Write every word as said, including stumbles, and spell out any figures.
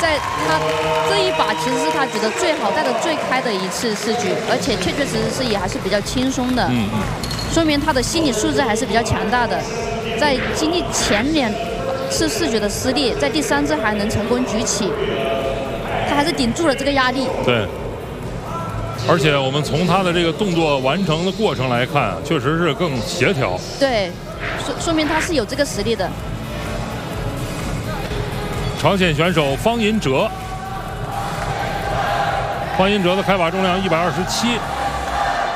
在他这一把其实是他觉得最好带的最开的一次试局，而且确确实实是也还是比较轻松的， 嗯嗯， 说明他的心理素质还是比较强大的。在经历前两次试局的失利，在第三次还能成功举起，他还是顶住了这个压力。 对。而且我们从他的这个动作完成的过程来看，确实是更协调。 对，说说明他是有这个实力的。 朝鲜选手方银哲，方银哲的开把重量一百二十七。